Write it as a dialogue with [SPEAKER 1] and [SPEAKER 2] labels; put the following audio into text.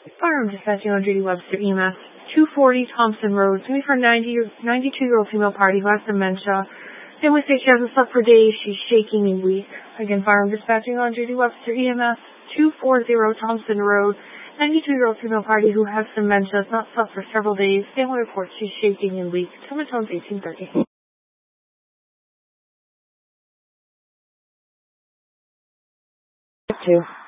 [SPEAKER 1] Firearm dispatching on Judy Webster, EMS 240 Thompson Road. It's going to be for a 92-year-old female party who has dementia. Family says she hasn't slept for days. She's shaking and weak. Again, firearm dispatching on Judy Webster, EMS 240 Thompson Road. 92-year-old female party who has dementia, has not slept for several days. Family reports she's shaking and weak. Tones 1830. 2.